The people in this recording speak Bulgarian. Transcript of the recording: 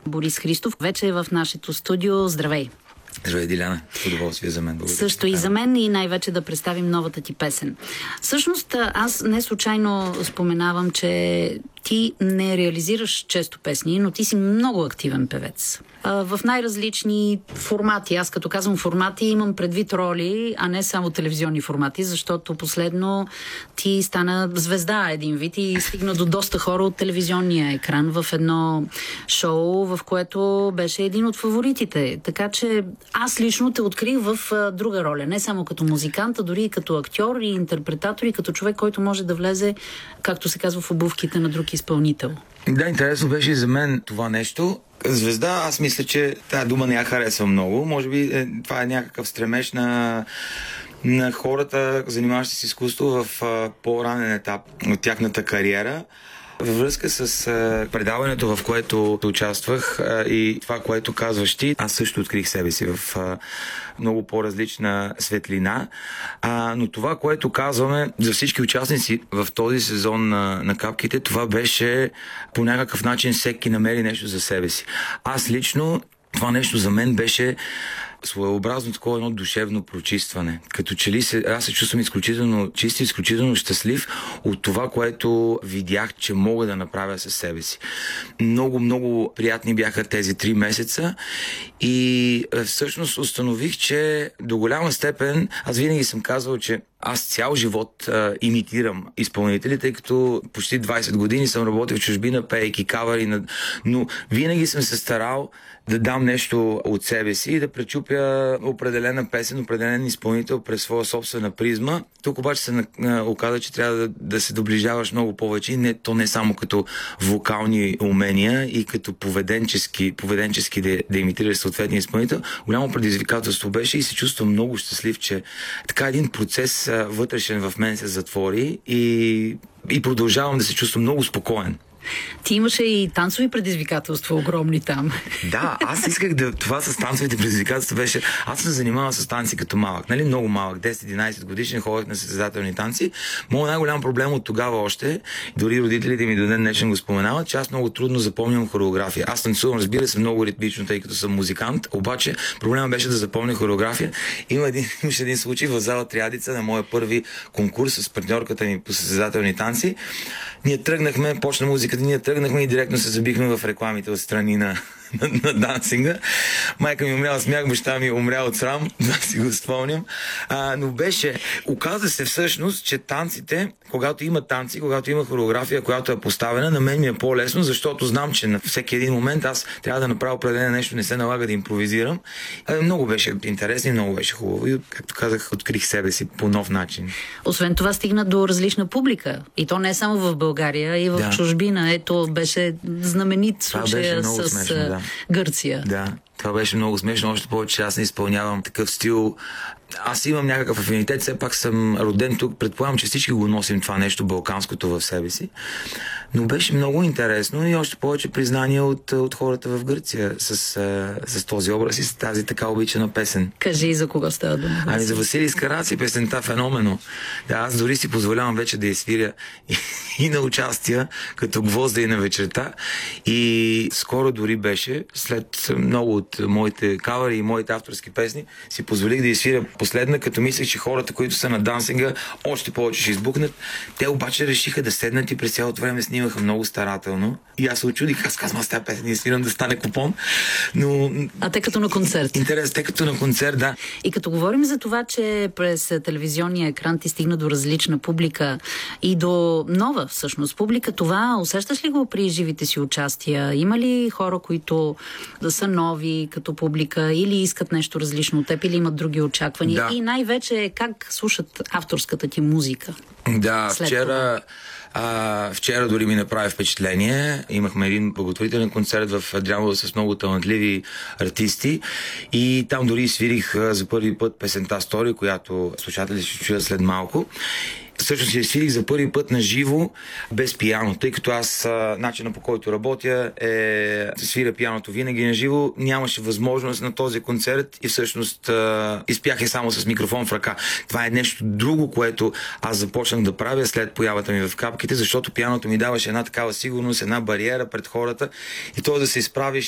Борис Христов вече е в нашето студио. Здравей! Здравей, Диляна. Удоволствие за мен. Благодаря. Също и за мен, и най-вече да представим новата ти песен. Всъщност, аз не случайно споменавам, че ти не реализираш често песни, но ти си много активен певец. В най-различни формати. Аз като казвам формати, имам предвид роли, а не само телевизионни формати, защото последно ти стана звезда един вид и стигна до доста хора от телевизионния екран в едно шоу, в което беше един от фаворитите. Така че аз лично те открих в друга роля. Не само като музикант, а дори и като актьор и интерпретатор и като човек, който може да влезе, както се казва, в обувките на друг изпълнител. Да, интересно беше и за мен това нещо. Звезда, аз мисля, че тази дума не я харесвам много. Може би това е някакъв стремеж на хората, занимаващи се с изкуство в по-ранен етап от тяхната кариера. Във връзка с предаването, в което участвах и това, което казваш ти, аз също открих себе си в много по-различна светлина. Но това, което казваме за всички участници в този сезон на Капките, това беше по някакъв начин всеки намери нещо за себе си. Аз лично, това нещо за мен беше своеобразно такова едно душевно прочистване. Като че ли аз се чувствам изключително чист и изключително щастлив от това, което видях, че мога да направя със себе си. Много, много приятни бяха тези 3 месеца и всъщност установих, че до голяма степен аз винаги съм казвал, че аз цял живот имитирам изпълнители, тъй като почти 20 години съм работил в чужбина, пеейки кавари, но винаги съм се старал да дам нещо от себе си и да пречупя определена песен, определен изпълнител през своя собствена призма. Тук обаче се оказа, че трябва да се доближаваш много повече и то не само като вокални умения и като поведенчески да имитираш съответния изпълнител. Голямо предизвикателство беше и се чувствам много щастлив, че така един процес вътрешен в мен се затвори и продължавам да се чувствам много спокоен. Ти имаше и танцови предизвикателства огромни там. Да, аз исках това с танцовите предизвикателства беше... Аз съм занимавал с танци като малък, нали? Много малък, 10-11 годишен, ходех на състезателни танци. Моят най-голям проблем от тогава още, дори родителите ми до ден днешен го споменават, че аз много трудно запомням хореография. Аз танцувам, разбира се, много ритмично, тъй като съм музикант, обаче проблема беше да запомня хореография. Имаше един случай в зала Триадица на моя първи конкурс с партньорката ми по състезателни танци. Ние тръгнахме, почна музиката, ние тръгнахме и директно се забихме в рекламите от страни на дансинга. Майка ми умряла смях, баща ми умря от срам, да си го спомням. Но оказа се всъщност, че танците, когато има танци, когато има хореография, която е поставена, на мен ми е по-лесно, защото знам, че на всеки един момент аз трябва да направя определено нещо, не се налага да импровизирам. Много беше интересно и много беше хубаво. И, както казах, открих себе си по нов начин. Освен това стигна до различна публика. И то не е само в България, и в чужбина. Ето беше знаменит случая с Гърция. Да, това беше много смешно, още повече аз не изпълнявам такъв стил. Аз имам някакъв афинитет, все пак съм роден тук, предполагам, че всички го носим това нещо балканското в себе си. Но беше много интересно и още повече признание от хората в Гърция с този образ и с тази така обичана песен. Кажи за кого става дума? Ами за Василий Скараци, песента "Феномено". Да, аз дори си позволявам вече да я свиря и на участия, като "Гвозда" и на вечерта. И скоро дори беше, след много от моите кавари и моите авторски песни, си позволих да я свиря последна, като мислех, че хората, които са на дансинга, още повече ще избухнат. Те обаче решиха да седнат и през цялото време снимаха много старателно. И аз се очудих, аз казвам, аз тази песен не свирам да стане купон. Но... А те като на концерт. Интерес, те като на концерт, да. И като говорим за това, че през телевизионния екран ти стигна до различна публика и до нова всъщност публика, това усещаш ли го при живите си участия? Има ли хора, които да са нови като публика или искат нещо различно от теб, или имат други очаквания? Да. И най-вече как слушат авторската ти музика? Да, вчера дори ми направи впечатление. Имахме един благотворителен концерт в Адрианово с много талантливи артисти и там дори свирих за първи път песента "Стори", която слушатели ще чуят след малко. Всъщност я свирих за първи път на живо, без пиано, тъй като аз начина, по който работя е свиря пианото винаги на живо. Нямаше възможност на този концерт и всъщност изпях я само с микрофон в ръка. Това е нещо друго, което аз започнах да правя след появата ми в Капките, защото пианото ми даваше една такава сигурност, една бариера пред хората и то да се изправиш